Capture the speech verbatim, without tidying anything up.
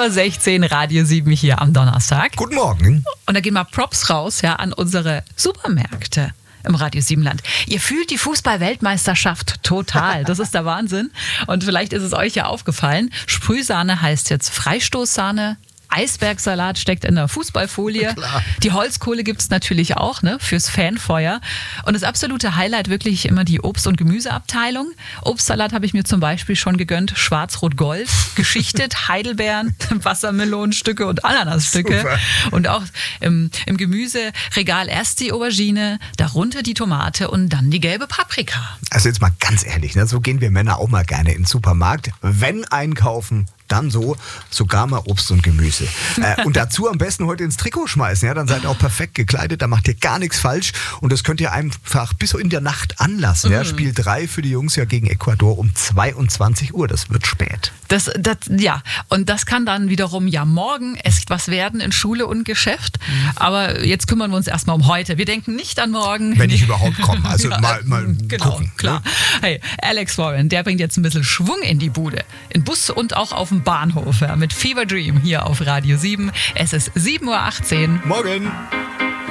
Uhr sechzehn, Radio sieben hier am Donnerstag. Guten Morgen. Und da gehen mal Props raus ja, an unsere Supermärkte im Radio sieben Land. Ihr fühlt die Fußball-Weltmeisterschaft total. Das ist der Wahnsinn. Und vielleicht ist es euch ja aufgefallen. Sprühsahne heißt jetzt Freistoßsahne. Eisbergsalat steckt in der Fußballfolie. Klar. Die Holzkohle gibt es natürlich auch, ne, fürs Fanfeuer. Und das absolute Highlight wirklich immer die Obst- und Gemüseabteilung. Obstsalat habe ich mir zum Beispiel schon gegönnt. Schwarz-Rot-Gold, geschichtet, Heidelbeeren, Wassermelonenstücke und Ananasstücke. Super. Und auch im, im Gemüseregal erst die Aubergine, darunter die Tomate und dann die gelbe Paprika. Also jetzt mal ganz ehrlich, ne, so gehen wir Männer auch mal gerne in den Supermarkt. Wenn einkaufen, dann so, sogar mal Obst und Gemüse. Äh, und dazu am besten heute ins Trikot schmeißen, ja, dann seid ihr auch perfekt gekleidet, da macht ihr gar nichts falsch und das könnt ihr einfach bis in der Nacht anlassen. Ja. Spiel drei für die Jungs ja gegen Ecuador um zweiundzwanzig Uhr, das wird spät. Das, das, ja, und das kann dann wiederum ja morgen echt was werden in Schule und Geschäft. Aber jetzt kümmern wir uns erstmal um heute. Wir denken nicht an morgen. Wenn ich überhaupt komme, also Ja, mal, mal genau, gucken. klar. Hey, Alex Warren, der bringt jetzt ein bisschen Schwung in die Bude. In Bus und auch auf dem Bahnhof ja, mit Fever Dream hier auf Radio sieben. Es ist sieben Uhr achtzehn. Morgen.